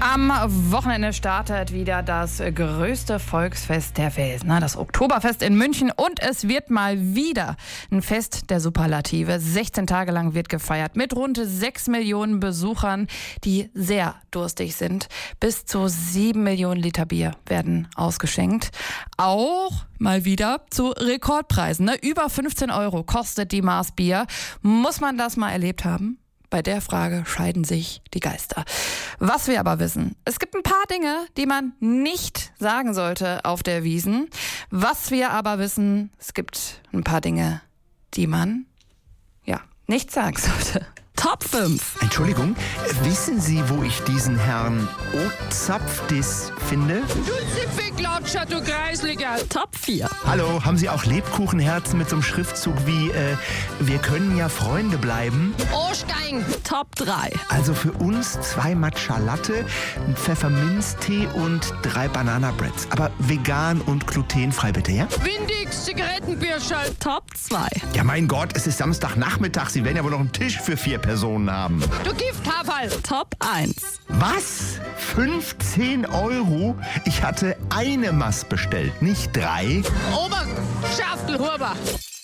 Am Wochenende startet wieder das größte Volksfest der Welt, das Oktoberfest in München. Und es wird mal wieder ein Fest der Superlative. 16 Tage lang wird gefeiert mit rund 6 Millionen Besuchern, die sehr durstig sind. Bis zu 7 Millionen Liter Bier werden ausgeschenkt. Auch mal wieder zu Rekordpreisen. Über 15 € kostet die Maß Bier. Muss man das mal erlebt haben? Bei der Frage scheiden sich die Geister. Was wir aber wissen, es gibt ein paar Dinge, die man nicht sagen sollte auf der Wiesn. Was wir aber wissen, es gibt ein paar Dinge, die man nicht sagen sollte. Top 5. Entschuldigung, wissen Sie, wo ich diesen Herrn Ozapfdis finde? Du Zipfelklatscher, du Kreisliger. Top 4. Hallo, haben Sie auch Lebkuchenherzen mit so einem Schriftzug wie wir können ja Freunde bleiben? Ostein. Top 3. Also für uns 2 Matcha Latte, ein Pfefferminztee und 3 Banana-Breads. Aber vegan und glutenfrei bitte, ja? Windix, Zigarettenbürscherl. Top 2. Ja, mein Gott, es ist Samstagnachmittag. Sie werden ja wohl noch einen Tisch für 4 Personen haben. Du Gifthaferl. Top 1. Was? 15 €? Ich hatte eine Maß bestellt, nicht 3. Oberschaftelhuber.